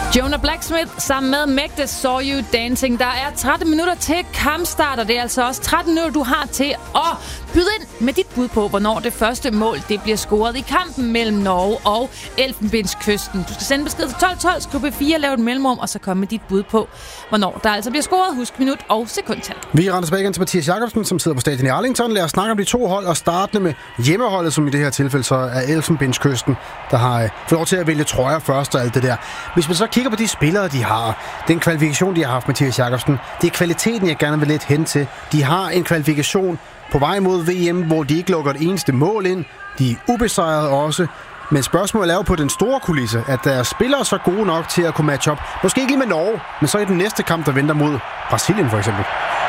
Jonah Blacksmith sammen med Magda Saw You Dancing. Der er 13 minutter til kampstart, og det er altså også 13 minutter, du har til at byde ind med dit bud på, hvornår det første mål det bliver scoret i kampen mellem Norge og Elfenbenskysten. Du skal sende besked til 1212, skriv B4, lave et mellemrum, og så komme med dit bud på, hvornår der altså bliver scoret. Husk minut og sekundtal. Vi render tilbage igen til Mathias Jakobsen, som sidder på stadion i Arlington. Lad os snakke om de to hold, og startende med hjemmeholdet, som i det her tilfælde så er Elfenbenskysten, der har fået lov til at vælge trøjer først og alt det der. Hvis man så kigger på de spillere, de har, den kvalifikation, de har haft, Mathias Jakobsen, det er kvaliteten, jeg gerne vil lidt hen til. De har en kvalifikation på vej mod VM, hvor de ikke lukker et eneste mål ind. De er ubesejrede også. Men spørgsmålet er jo på den store kulisse, at deres spillere er så gode nok til at kunne matche op. Måske ikke lige med Norge, men så i den næste kamp, der venter mod Brasilien for eksempel.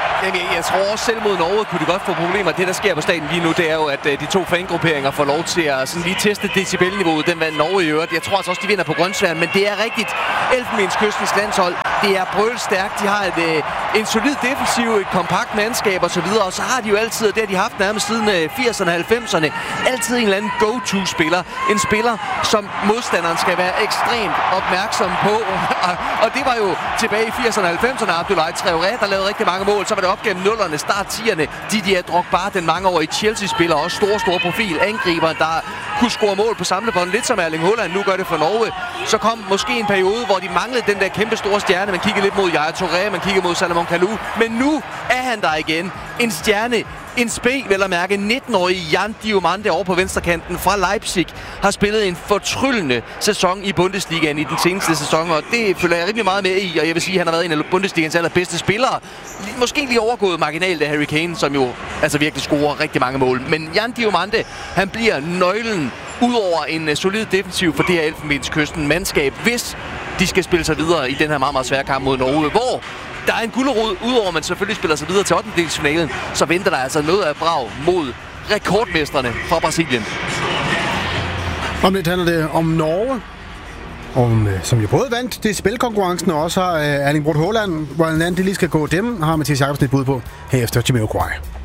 Jeg tror også selv mod Norge kunne det godt få problemer. Det, der sker på stadion lige nu, det er jo, at de to fangrupperinger får lov til at sådan lige teste decibelniveauet. Den vandt Norge i øvrigt. Jeg tror altså også, de vinder på grønsværen, men det er rigtigt. Elfenbenskystens landshold, det er brølstærkt. De har en solid defensiv, et kompakt mandskab osv. Og så har de jo altid, og det har de haft nærmest siden 80'erne og 90'erne, altid en eller anden go-to-spiller. En spiller, som modstanderen skal være ekstremt opmærksom på. Og det var jo tilbage i 80'erne og 90'erne, Abdoulaye Traoré, der lavede rigtig mange mål. Så var det op gennem 0'erne, start 10'erne. Didier Drogba, den mangeårige Chelsea-spiller, også stor profil, angriber, der kunne score mål på samlebånd, lidt som Erling Haaland nu gør det for Norge. Så kom måske en periode, hvor de manglede den der kæmpe store stjerne. Man kiggede lidt mod Yaya Touré, man kiggede mod Salomon Kalou. Men nu er han der igen. En stjerne, en spil, vel at mærke, 19-årige Jan Diomande over på venstrekanten fra Leipzig har spillet en fortryllende sæson i Bundesligaen i den seneste sæson, og det følger jeg rimelig meget med i, og jeg vil sige, at han har været en af Bundesligaens allerbedste spillere. Måske lige overgået marginalt af Harry Kane, som jo altså virkelig scorer rigtig mange mål. Men Jan Diomande, han bliver nøglen udover en solid defensiv for det her Elfenbenskysten mandskab, hvis de skal spille sig videre i den her meget, meget svære kamp mod Norge, hvor der er en gulerod, udover at man selvfølgelig spiller sig videre til 8. så venter der altså noget af brag mod rekordmestrene fra Brasilien. Om lidt handler det om Norge, som jo både vandt det spilkonkurrencen, og også har Erling Braut Haaland, hvordan det lige skal gå dem, har Mathias Jakobsen et bud på herefter Jamiroquai.